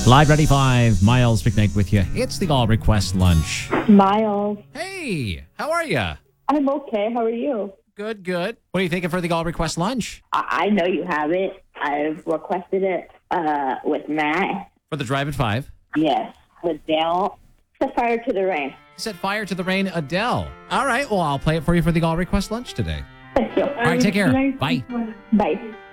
Live Ready 5, Miles McKnight with you. It's the All Request Lunch. Miles. Hey, how are you? I'm okay. How are you? Good, good. What are you thinking for the All Request Lunch? I know you have it. I've requested it with Matt. For the drive at 5? Yes. Adele. Set fire to the rain. Set fire to the rain, Adele. All right, well, I'll play it for you for the All Request Lunch today. Thank you. All right, take care. Bye. Bye.